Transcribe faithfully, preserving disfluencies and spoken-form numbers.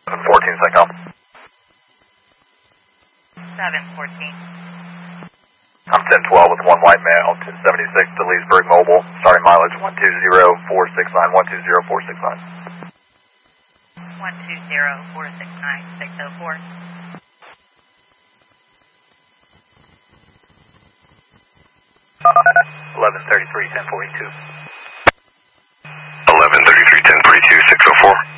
fourteen, Psycho. seven fourteen. I'm ten twelve with one white male, ten seventy-six to Leesburg Mobile, starting mileage one two zero four six nine, one two zero four six nine. one two zero four six nine, six oh four. eleven thirty-three, ten forty-two. eleven thirty-three, ten forty-two, six oh four.